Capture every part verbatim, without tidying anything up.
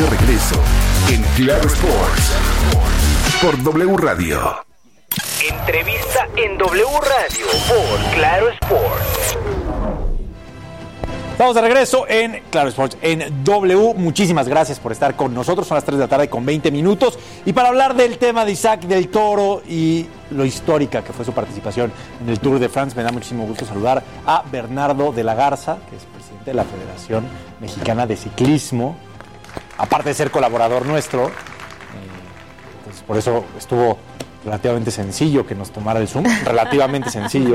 de regreso en Claro Sports por W Radio. Entrevista en W Radio por Claro Sports. Estamos de regreso en Claro Sports, en W. Muchísimas gracias por estar con nosotros. Son las tres de la tarde con veinte minutos. Y para hablar del tema de Isaac del Toro y lo histórica que fue su participación en el Tour de France, me da muchísimo gusto saludar a Bernardo de la Garza, que es presidente de la Federación Mexicana de Ciclismo, aparte de ser colaborador nuestro. Eh, pues por eso estuvo relativamente sencillo que nos tomara el Zoom, relativamente sencillo.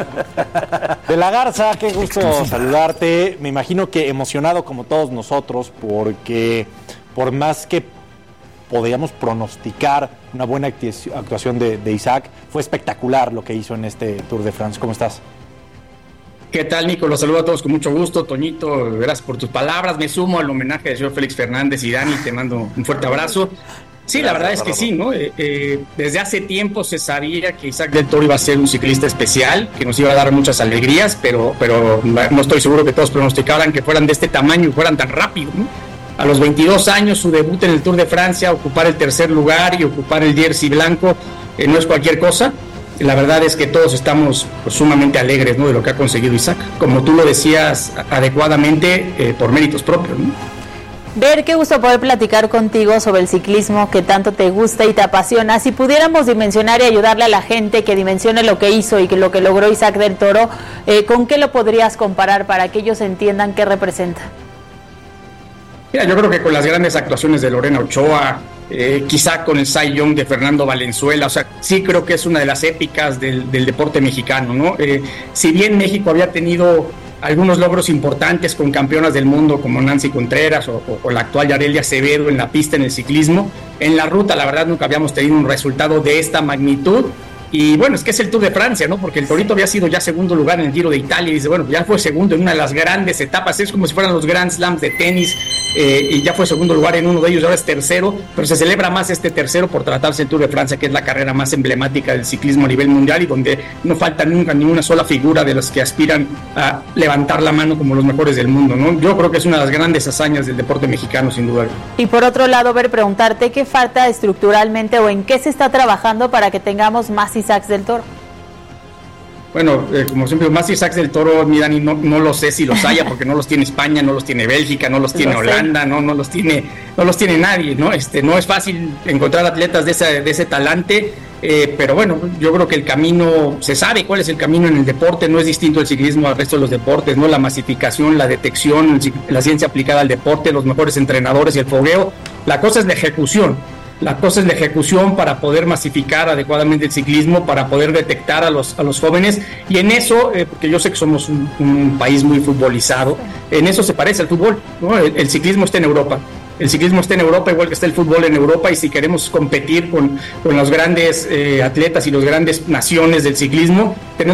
De la Garza, qué gusto saludarte. Me imagino que emocionado como todos nosotros, porque por más que podíamos pronosticar una buena actuación de, de Isaac, fue espectacular lo que hizo en este Tour de France. ¿Cómo estás? ¿Qué tal, Nico? Los saludo a todos con mucho gusto. Toñito, gracias por tus palabras. Me sumo al homenaje del señor Félix Fernández y Dani. Te mando un fuerte abrazo. Sí, la verdad es que sí, ¿no? Eh, eh, desde hace tiempo se sabía que Isaac del Toro iba a ser un ciclista especial, que nos iba a dar muchas alegrías, pero, pero no estoy seguro que todos pronosticaran que fueran de este tamaño y fueran tan rápido, ¿no? A los veintidós años, su debut en el Tour de Francia, ocupar el tercer lugar y ocupar el jersey blanco, eh, no es cualquier cosa. La verdad es que todos estamos pues, sumamente alegres, ¿no?, de lo que ha conseguido Isaac. Como tú lo decías adecuadamente, eh, por méritos propios, ¿no? Ver, qué gusto poder platicar contigo sobre el ciclismo que tanto te gusta y te apasiona. Si pudiéramos dimensionar y ayudarle a la gente que dimensione lo que hizo y que lo que logró Isaac del Toro, eh, ¿con qué lo podrías comparar para que ellos entiendan qué representa? Mira, yo creo que con las grandes actuaciones de Lorena Ochoa, eh, quizá con el Cy Young de Fernando Valenzuela, o sea, sí creo que es una de las épicas del, del deporte mexicano, ¿no? Eh, si bien México había tenido algunos logros importantes con campeonas del mundo como Nancy Contreras o, o, o la actual Yarelia Acevedo en la pista en el ciclismo, en la ruta la verdad nunca habíamos tenido un resultado de esta magnitud. Y bueno, es que es el Tour de Francia, ¿no? Porque el Torito había sido ya segundo lugar en el Giro de Italia y dice, bueno, ya fue segundo en una de las grandes etapas, es como si fueran los Grand Slams de tenis, eh, y ya fue segundo lugar en uno de ellos, ahora es tercero, pero se celebra más este tercero por tratarse el Tour de Francia, que es la carrera más emblemática del ciclismo a nivel mundial y donde no falta nunca ni una sola figura de las que aspiran a levantar la mano como los mejores del mundo, ¿no? Yo creo que es una de las grandes hazañas del deporte mexicano, sin duda. Y por otro lado, ver, preguntarte qué falta estructuralmente o en qué se está trabajando para que tengamos más Isaacs del Toro. Bueno, eh, como siempre, más Isaacs del Toro, mi Dani, no, no lo sé si los haya, porque no los tiene España, no los tiene Bélgica, no los tiene Lo Holanda, no, no los tiene, no los tiene nadie, ¿no? Este, no es fácil encontrar atletas de ese, de ese talante, eh, pero bueno, yo creo que el camino, se sabe cuál es el camino en el deporte, no es distinto el ciclismo al resto de los deportes, ¿no? La masificación, la detección, la ciencia aplicada al deporte, los mejores entrenadores y el fogueo. La cosa es la ejecución. La cosa es la ejecución para poder masificar adecuadamente el ciclismo, para poder detectar a los, a los jóvenes, y en eso, eh, porque yo sé que somos un, un país muy futbolizado, en eso se parece al fútbol, ¿no? El, el ciclismo está en Europa, el ciclismo está en Europa igual que está el fútbol en Europa, y si queremos competir con, con los grandes eh, atletas y las grandes naciones del ciclismo, tenemos